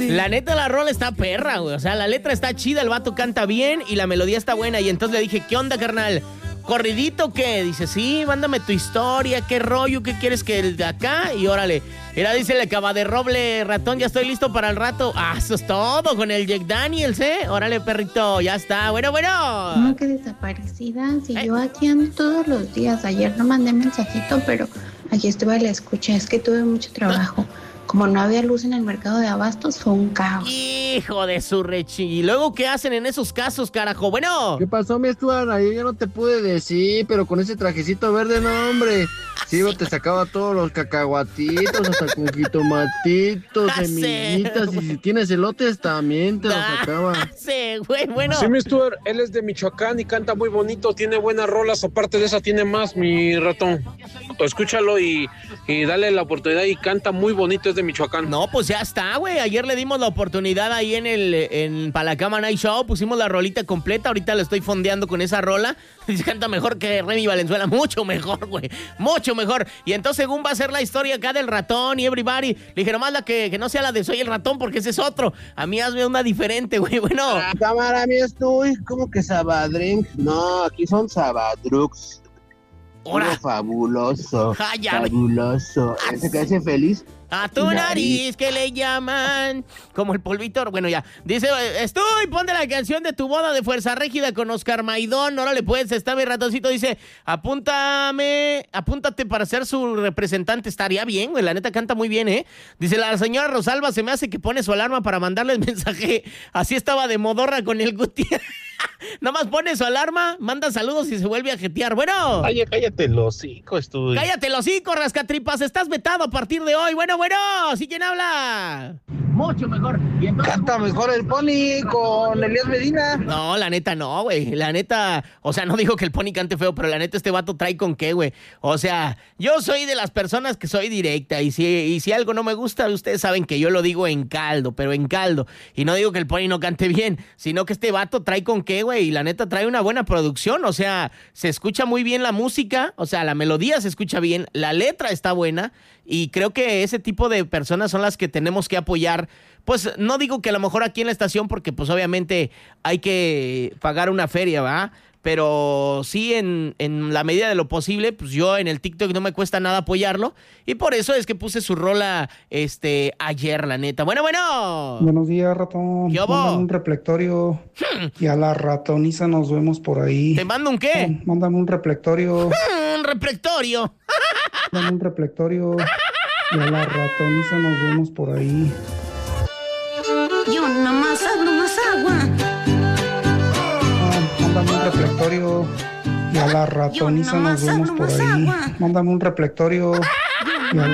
La neta, la rola está perra, güey. O sea, la letra está chida, el vato canta bien y la melodía está buena. Y entonces le dije, ¿qué onda, carnal? ¿Corridito o qué? Dice, sí, mándame tu historia, qué rollo, qué quieres que el de acá. Y órale. Mira, dice el cava de roble, ratón, ya estoy listo para el rato. Ah, eso es todo, con el Jack Daniels, ¿eh? Órale, perrito, ya está. Bueno. ¿Cómo que desaparecida? Si yo aquí ando todos los días. Ayer no mandé mensajito, pero aquí estuve a la escucha. Es que tuve mucho trabajo. Como no había luz en el mercado de abastos, fue un caos. Hijo de su rechi. ¿Y luego qué hacen en esos casos, carajo? Bueno. ¿Qué pasó, mi Stuart? Ayer yo no te pude decir, pero con ese trajecito verde, no, hombre. Sí, te sacaba todos los cacahuatitos, hasta con jitomatitos, semillitas, y si tienes elotes también te los sacaba. Sí, güey, bueno. Sí, mi Stuart, él es de Michoacán y canta muy bonito, tiene buenas rolas, aparte de esa tiene más, mi ratón. Escúchalo y dale la oportunidad y canta muy bonito, es de Michoacán. No, pues ya está, güey. Ayer le dimos la oportunidad ahí en Palacama Night Show, pusimos la rolita completa, ahorita le estoy fondeando con esa rola. Canta mejor que Remy Valenzuela, mucho mejor, güey, mucho mejor. Y entonces según va a ser la historia acá del ratón y everybody, le dije nomás la que no sea la de Soy el Ratón, porque ese es otro. A mí hazme una diferente, güey, bueno. Cámara, mi estoy, ¿cómo que Sabadrink? No, aquí son Sabadrux. ¡Hora! Fabuloso, Ya, fabuloso. ¿Ese que hace feliz? A tu nariz que le llaman como el polvito. Bueno, ya. Dice, ponte la canción de tu boda de Fuerza Régida con Oscar Maidón. Órale, pues, está mi ratoncito. Dice, apúntate para ser su representante. Estaría bien, güey. La neta canta muy bien, ¿eh? Dice, la señora Rosalba se me hace que pone su alarma para mandarles mensaje. Así estaba de modorra con el Guti. Nomás pone su alarma, manda saludos y se vuelve a jetear. Bueno. Ay, cállate el hocico, Estudio. Cállate el hocico, rascatripas. Estás vetado a partir de hoy. Bueno. ¿Sí quién habla? Mucho mejor. Y entonces, canta mejor el Pony con Elías Medina. No, la neta no, güey. La neta, o sea, no digo que el Pony cante feo, pero la neta este vato trae con qué, güey. O sea, yo soy de las personas que soy directa y si algo no me gusta, ustedes saben que yo lo digo en caldo, pero en caldo. Y no digo que el Pony no cante bien, sino que este vato trae con qué, güey. Y la neta trae una buena producción, o sea, se escucha muy bien la música, o sea, la melodía se escucha bien, la letra está buena y creo que ese tipo de personas son las que tenemos que apoyar. Pues no digo que a lo mejor aquí en la estación, porque pues obviamente hay que pagar una feria, ¿va? Pero sí en la medida de lo posible, pues yo en el TikTok no me cuesta nada apoyarlo. Y por eso es que puse su rola ayer, la neta. Bueno. Buenos días, ratón. ¿Qué hubo? Mándame un reflectorio y a la ratoniza nos vemos por ahí. ¿Te mando un qué? Mándame un reflectorio. Un reflectorio. Mándame un reflectorio y a la ratoniza nos vemos por ahí. Yo nomás hablo más agua. Mándame un reflectorio y a la ratoniza nos vemos por ahí. Mándame un reflectorio